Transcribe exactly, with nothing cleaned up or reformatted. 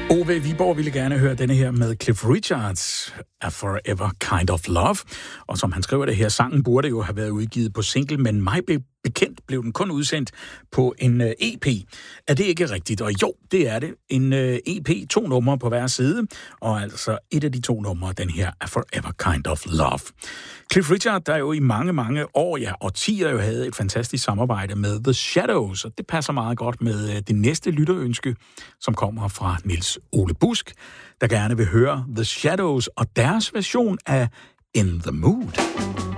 Ove Viborg ville gerne høre denne her med Cliff Richards, A Forever Kind of Love. Og som han skriver det her, sangen burde jo have været udgivet på single, men mig bekendt blev den kun udsendt på en E P. Er det ikke rigtigt? Og jo, det er det. En E P, to numre på hver side, og altså et af de to numre, den her A Forever Kind of Love. Cliff Richard, der jo i mange, mange år, ja, årtier jo havde et fantastisk samarbejde med The Shadows, og det passer meget godt med det næste lytterønske, som kommer fra Niels Ole Busk, der gerne vil høre The Shadows og deres version af In the Mood.